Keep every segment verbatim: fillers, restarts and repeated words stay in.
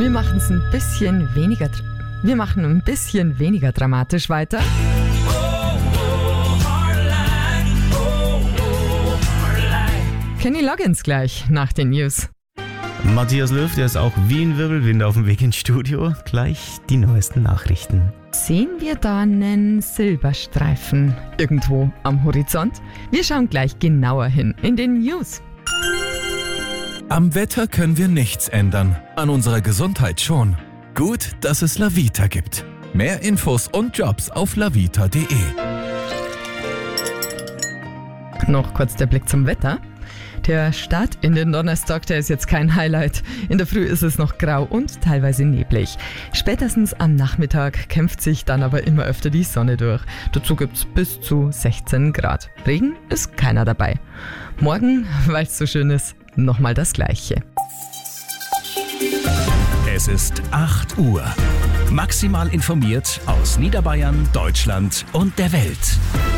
Wir machen es ein bisschen weniger, wir machen ein bisschen weniger dramatisch weiter. Kenny Loggins gleich nach den News. Matthias Löw, der ist auch wie ein Wirbelwind auf dem Weg ins Studio. Gleich die neuesten Nachrichten. Sehen wir da einen Silberstreifen irgendwo am Horizont? Wir schauen gleich genauer hin in den News. Am Wetter können wir nichts ändern, an unserer Gesundheit schon. Gut, dass es Lavita gibt. Mehr Infos und Jobs auf lavita punkt de. Noch kurz der Blick zum Wetter. Der Start in den Donnerstag, der ist jetzt kein Highlight. In der Früh ist es noch grau und teilweise neblig. Spätestens am Nachmittag kämpft sich dann aber immer öfter die Sonne durch. Dazu gibt's bis zu sechzehn Grad. Regen ist keiner dabei. Morgen, weil es so schön ist, nochmal das Gleiche. Es ist acht Uhr. Maximal informiert aus Niederbayern, Deutschland und der Welt.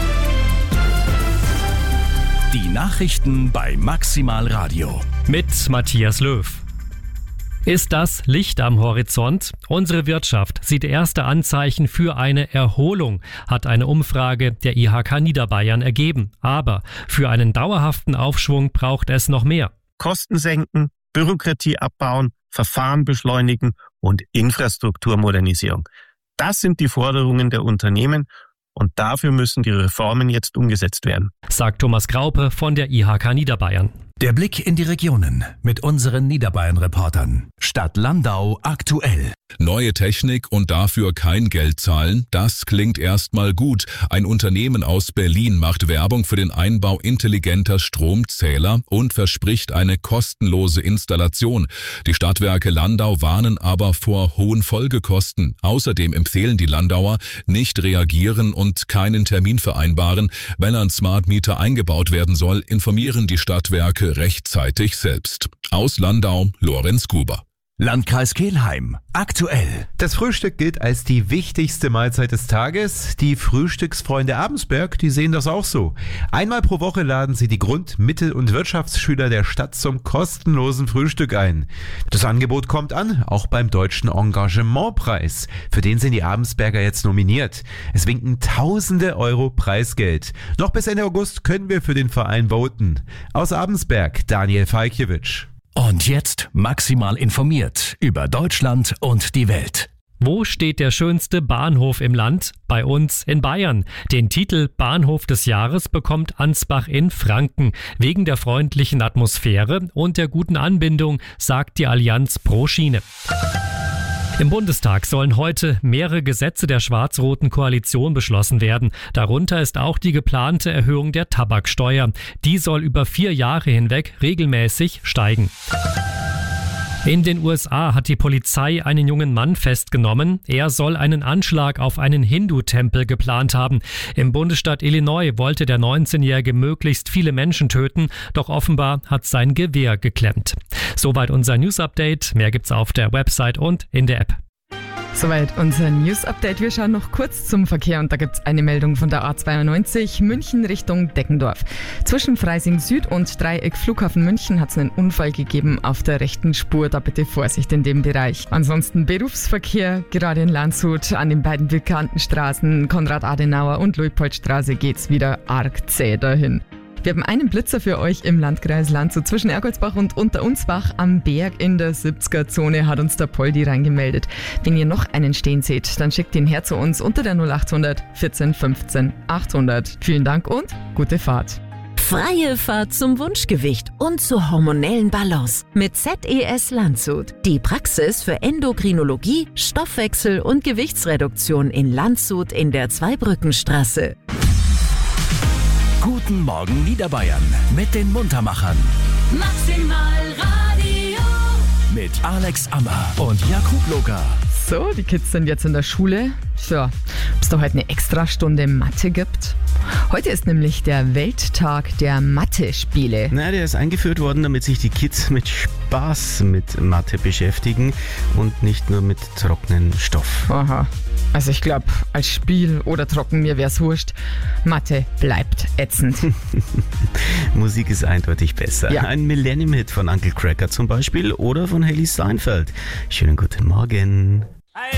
Die Nachrichten bei Maximal Radio. Mit Matthias Löw. Ist das Licht am Horizont? Unsere Wirtschaft sieht erste Anzeichen für eine Erholung, hat eine Umfrage der I H K Niederbayern ergeben. Aber für einen dauerhaften Aufschwung braucht es noch mehr. Kosten senken, Bürokratie abbauen, Verfahren beschleunigen und Infrastrukturmodernisierung. Das sind die Forderungen der Unternehmen. Und dafür müssen die Reformen jetzt umgesetzt werden, sagt Thomas Graupe von der I H K Niederbayern. Der Blick in die Regionen mit unseren Niederbayern-Reportern. Stadt Landau aktuell. Neue Technik und dafür kein Geld zahlen, das klingt erstmal gut. Ein Unternehmen aus Berlin macht Werbung für den Einbau intelligenter Stromzähler und verspricht eine kostenlose Installation. Die Stadtwerke Landau warnen aber vor hohen Folgekosten. Außerdem empfehlen die Landauer, nicht reagieren und keinen Termin vereinbaren. Wenn ein Smart Meter eingebaut werden soll, informieren die Stadtwerke rechtzeitig selbst. Aus Landau, Lorenz Gruber. Landkreis Kelheim aktuell. Das Frühstück gilt als die wichtigste Mahlzeit des Tages. Die Frühstücksfreunde Abensberg, die sehen das auch so. Einmal pro Woche laden sie die Grund-, Mittel- und Wirtschaftsschüler der Stadt zum kostenlosen Frühstück ein. Das Angebot kommt an, auch beim Deutschen Engagementpreis. Für den sind die Abensberger jetzt nominiert. Es winken tausende Euro Preisgeld. Noch bis Ende August können wir für den Verein voten. Aus Abensberg, Daniel Falkiewicz. Und jetzt maximal informiert über Deutschland und die Welt. Wo steht der schönste Bahnhof im Land? Bei uns in Bayern. Den Titel Bahnhof des Jahres bekommt Ansbach in Franken. Wegen der freundlichen Atmosphäre und der guten Anbindung, sagt die Allianz pro Schiene. Im Bundestag sollen heute mehrere Gesetze der schwarz-roten Koalition beschlossen werden. Darunter ist auch die geplante Erhöhung der Tabaksteuer. Die soll über vier Jahre hinweg regelmäßig steigen. In den U S A hat die Polizei einen jungen Mann festgenommen. Er soll einen Anschlag auf einen Hindu-Tempel geplant haben. Im Bundesstaat Illinois wollte der neunzehnjährige möglichst viele Menschen töten, doch offenbar hat sein Gewehr geklemmt. Soweit unser News-Update. Mehr gibt's auf der Website und in der App. Soweit unser News-Update. Wir schauen noch kurz zum Verkehr und da gibt's eine Meldung von der A zweiundneunzig München Richtung Deckendorf. Zwischen Freising Süd und Dreieck Flughafen München hat's einen Unfall gegeben auf der rechten Spur. Da bitte Vorsicht in dem Bereich. Ansonsten Berufsverkehr, gerade in Landshut an den beiden bekannten Straßen Konrad-Adenauer und Luitpoldstraße geht's wieder arg zäh dahin. Wir haben einen Blitzer für euch im Landkreis Landshut zwischen Ergoldsbach und Unterunsbach am Berg in der siebziger-Zone hat uns der Poldi reingemeldet. Wenn ihr noch einen stehen seht, dann schickt ihn her zu uns unter der null achthundert vierzehn fünfzehn achthundert. Vielen Dank und gute Fahrt. Freie Fahrt zum Wunschgewicht und zur hormonellen Balance mit Z E S Landshut. Die Praxis für Endokrinologie, Stoffwechsel und Gewichtsreduktion in Landshut in der Zweibrückenstraße. Guten Morgen Niederbayern mit den Muntermachern. Maximal Radio. Mit Alex Ammer und Jakub Loga. So, die Kids sind jetzt in der Schule. So, ob es da heute eine Extrastunde Mathe gibt? Heute ist nämlich der Welttag der Mathe-Spiele. Na, der ist eingeführt worden, damit sich die Kids mit Spaß mit Mathe beschäftigen und nicht nur mit trockenen Stoff. Aha. Also ich glaube, als Spiel oder trocken, mir wär's wurscht. Mathe bleibt ätzend. Musik ist eindeutig besser. Ja. Ein Millennium-Hit von Uncle Cracker zum Beispiel oder von Hailee Steinfeld. Schönen guten Morgen.